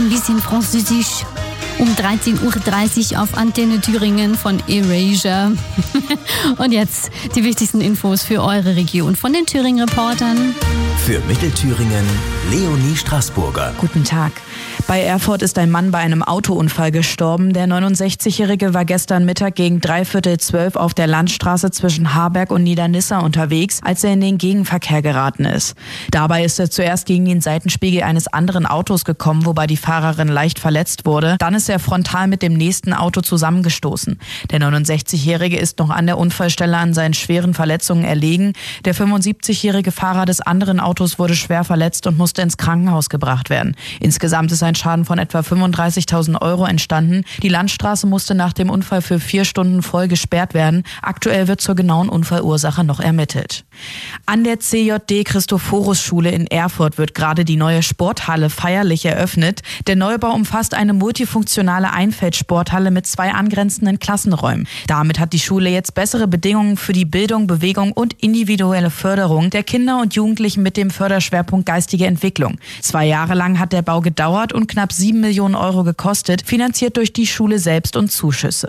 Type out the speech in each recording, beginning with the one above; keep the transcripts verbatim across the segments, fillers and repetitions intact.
ein bisschen Französisch. Um dreizehn Uhr dreißig auf Antenne Thüringen von Erasure. Und jetzt die wichtigsten Infos für eure Region von den Thüringen-Reportern. Für Mittelthüringen, Leonie Straßburger. Guten Tag. Bei Erfurt ist ein Mann bei einem Autounfall gestorben. Der neunundsechzigjährige war gestern Mittag gegen dreiviertel zwölf auf der Landstraße zwischen Harberg und Niedernisse unterwegs, als er in den Gegenverkehr geraten ist. Dabei ist er zuerst gegen den Seitenspiegel eines anderen Autos gekommen, wobei die Fahrerin leicht verletzt wurde. Dann ist er frontal mit dem nächsten Auto zusammengestoßen. Der neunundsechzigjährige ist noch an der Unfallstelle an seinen schweren Verletzungen erlegen. Der fünfundsiebzigjährige Fahrer des anderen Autos wurde schwer verletzt und musste ins Krankenhaus gebracht werden. Insgesamt ist ein Schaden von etwa fünfunddreißigtausend Euro entstanden. Die Landstraße musste nach dem Unfall für vier Stunden voll gesperrt werden. Aktuell wird zur genauen Unfallursache noch ermittelt. An der C J D-Christophorus-Schule in Erfurt wird gerade die neue Sporthalle feierlich eröffnet. Der Neubau umfasst eine multifunktionale Einfeldsporthalle mit zwei angrenzenden Klassenräumen. Damit hat die Schule jetzt bessere Bedingungen für die Bildung, Bewegung und individuelle Förderung der Kinder und Jugendlichen mit dem Förderschwerpunkt geistige Entwicklung. Zwei Jahre lang hat der Bau gedauert und knapp sieben Millionen Euro gekostet, finanziert durch die Schule selbst und Zuschüsse.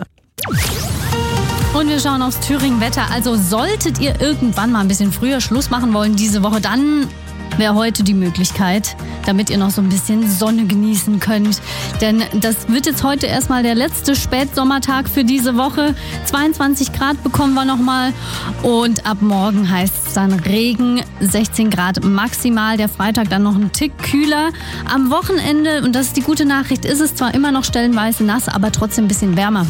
Und wir schauen aufs Thüringen-Wetter. Also solltet ihr irgendwann mal ein bisschen früher Schluss machen wollen diese Woche, dann wäre heute die Möglichkeit, damit ihr noch so ein bisschen Sonne genießen könnt. Denn das wird jetzt heute erstmal der letzte Spätsommertag für diese Woche. zweiundzwanzig Grad bekommen wir nochmal. Und ab morgen heißt es dann Regen, sechzehn Grad maximal. Der Freitag dann noch ein Tick kühler. Am Wochenende, und das ist die gute Nachricht, ist es zwar immer noch stellenweise nass, aber trotzdem ein bisschen wärmer.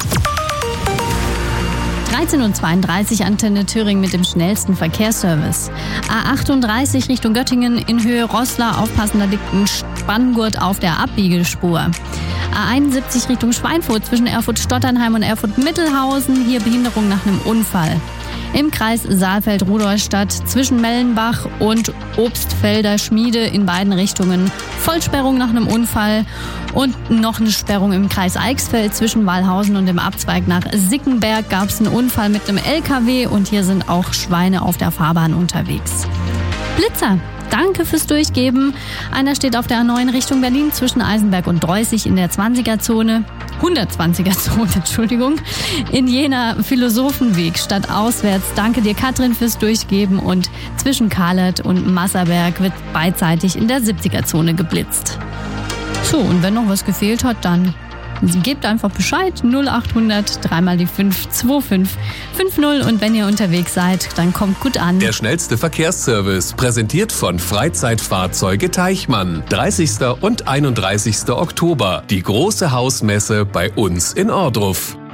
dreizehn Uhr zweiunddreißig Antenne Thüringen mit dem schnellsten Verkehrsservice. A achtunddreißig Richtung Göttingen in Höhe Roßla. Aufpassen, da liegt ein Spanngurt auf der Abbiegespur. A einundsiebzig Richtung Schweinfurt zwischen Erfurt-Stotternheim und Erfurt-Mittelhausen. Hier Behinderung nach einem Unfall. Im Kreis Saalfeld-Rudolstadt zwischen Mellenbach und Obstfelder Schmiede in beiden Richtungen Vollsperrung nach einem Unfall und noch eine Sperrung im Kreis Eichsfeld zwischen Wallhausen und dem Abzweig nach Sickenberg gab es einen Unfall mit einem L K W und hier sind auch Schweine auf der Fahrbahn unterwegs. Blitzer. Danke fürs Durchgeben. Einer steht auf der A neun Richtung Berlin zwischen Eisenberg und Dreußig in der zwanziger-Zone. hundertzwanziger-Zone, Entschuldigung. In Jena Philosophenweg statt auswärts. Danke dir, Katrin, fürs Durchgeben. Und zwischen Kahlert und Masserberg wird beidseitig in der siebziger-Zone geblitzt. So, und wenn noch was gefehlt hat, dann gebt einfach Bescheid. null achthundert, dreimal die fünf, zwei fünf fünf null. Und wenn ihr unterwegs seid, dann kommt gut an. Der schnellste Verkehrsservice, präsentiert von Freizeitfahrzeuge Teichmann. dreißigsten und einunddreißigsten Oktober. Die große Hausmesse bei uns in Ohrdruf.